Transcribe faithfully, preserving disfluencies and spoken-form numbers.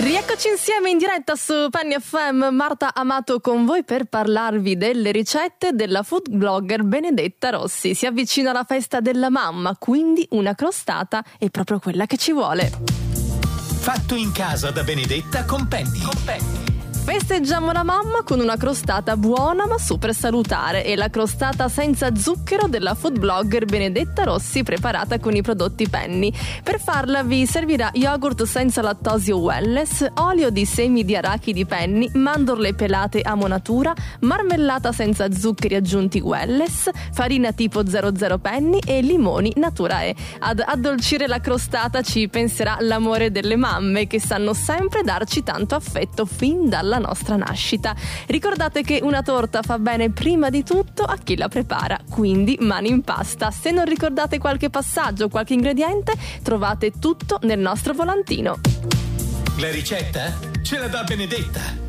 Rieccoci insieme in diretta su Penny F M, Marta Amato con voi per parlarvi delle ricette della food blogger Benedetta Rossi. Si avvicina la festa della mamma, quindi una crostata è proprio quella che ci vuole. Fatto in casa da Benedetta con Penny. Con Penny. Festeggiamo la mamma con una crostata buona ma super salutare. È la crostata senza zucchero della food blogger Benedetta Rossi, preparata con i prodotti Penny. Per farla vi servirà yogurt senza lattosio Welless, olio di semi di arachidi Penny, mandorle pelate a monatura, marmellata senza zuccheri aggiunti Welless, farina tipo zero zero Penny e limoni Naturae. Ad addolcire la crostata ci penserà l'amore delle mamme, che sanno sempre darci tanto affetto fin dalla nostra nascita. Ricordate che una torta fa bene prima di tutto a chi la prepara, quindi mani in pasta. Se non ricordate qualche passaggio, qualche ingrediente, trovate tutto nel nostro volantino. La ricetta ce la dà Benedetta.